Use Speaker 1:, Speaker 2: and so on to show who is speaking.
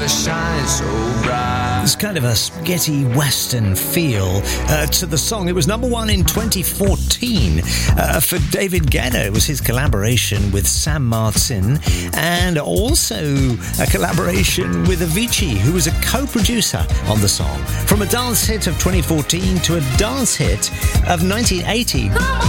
Speaker 1: It's kind of a spaghetti western feel to the song. It was number one in 2014 for David Guetta. It was his collaboration with Sam Martin, and also a collaboration with Avicii, who was a co-producer on the song. From a dance hit of 2014 to a dance hit of 1980.